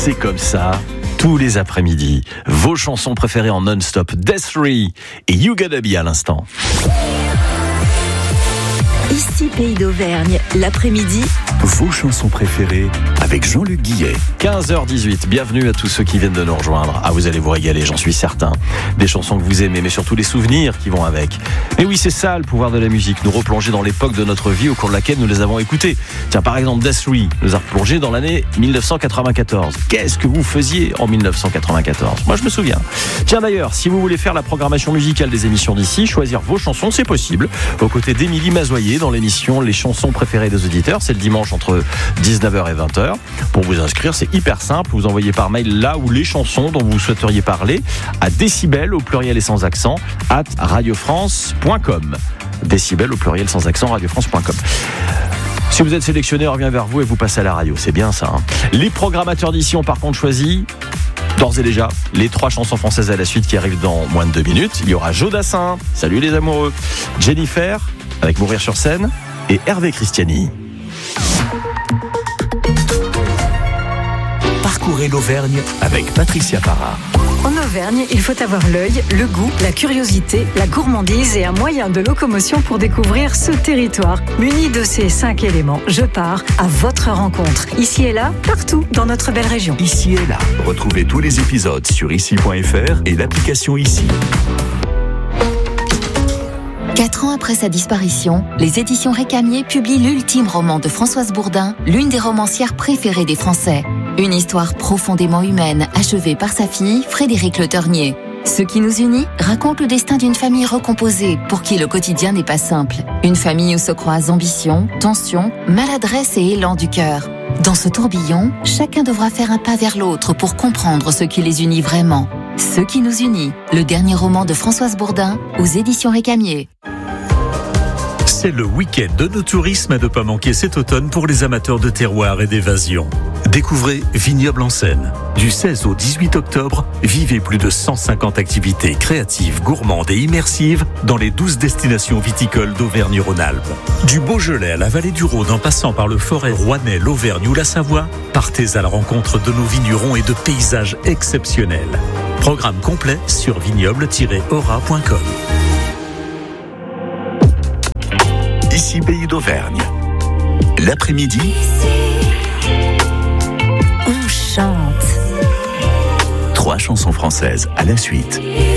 c'est comme ça. Tous les après-midi, vos chansons préférées en non-stop, Death 3 et You Gotta Be à l'instant. Ici Pays d'Auvergne, l'après-midi. Vos chansons préférées avec Jean-Luc Guillet. 15h18, bienvenue à tous ceux qui viennent de nous rejoindre. Ah, vous allez vous régaler, j'en suis certain. Des chansons que vous aimez, mais surtout les souvenirs qui vont avec. Et oui, c'est ça le pouvoir de la musique, nous replonger dans l'époque de notre vie au cours de laquelle nous les avons écoutées. Tiens, par exemple, Death 3 nous a replongé dans l'année 1994. Qu'est-ce que vous faisiez en 1994 ? Moi, je me souviens. Tiens, d'ailleurs, si vous voulez faire la programmation musicale des émissions d'ici, choisir vos chansons, c'est possible. Aux côtés d'Émilie Mazoyer dans l'émission Les chansons préférées des auditeurs, c'est le dimanche entre 19h et 20h. Pour vous inscrire, c'est hyper simple. Vous envoyez par mail là où les chansons dont vous souhaiteriez parler à décibel au pluriel et sans accent @radiofrance.com. Décibel au pluriel sans accent radiofrance.com. Si vous êtes sélectionné, on revient vers vous et vous passez à la radio. C'est bien ça. Les programmateurs d'ici ont par contre choisi d'ores et déjà les 3 chansons françaises à la suite qui arrivent dans moins de 2 minutes. Il y aura Joe Dassin, Salut les amoureux, Jennifer avec Mourir sur scène et Hervé Christiani. Parcourez l'Auvergne avec Patricia Parra. En Auvergne, il faut avoir l'œil, le goût, la curiosité, la gourmandise et un moyen de locomotion pour découvrir ce territoire. Muni de ces 5 éléments, je pars à votre rencontre. Ici et là, partout dans notre belle région. Ici et là. Retrouvez tous les épisodes sur ici.fr et l'application Ici. 4 ans après sa disparition, les éditions Récamier publient l'ultime roman de Françoise Bourdin, l'une des romancières préférées des Français. Une histoire profondément humaine, achevée par sa fille, Frédérique Le Ternier. Ce qui nous unit raconte le destin d'une famille recomposée, pour qui le quotidien n'est pas simple. Une famille où se croisent ambition, tension, maladresse et élan du cœur. Dans ce tourbillon, chacun devra faire un pas vers l'autre pour comprendre ce qui les unit vraiment. Ce qui nous unit, le dernier roman de Françoise Bourdin, aux éditions Récamier. C'est le week-end de nos tourismes à ne pas manquer cet automne pour les amateurs de terroir et d'évasion. Découvrez Vignoble en Seine. Du 16 au 18 octobre, vivez plus de 150 activités créatives, gourmandes et immersives dans les 12 destinations viticoles d'Auvergne-Rhône-Alpes. Du Beaujolais à la vallée du Rhône en passant par le Forez, Rouennais, l'Auvergne ou la Savoie, partez à la rencontre de nos vignerons et de paysages exceptionnels. Programme complet sur vignoble-aura.com. Ici Pays d'Auvergne. L'après-midi, On chante. 3 chansons françaises à la suite.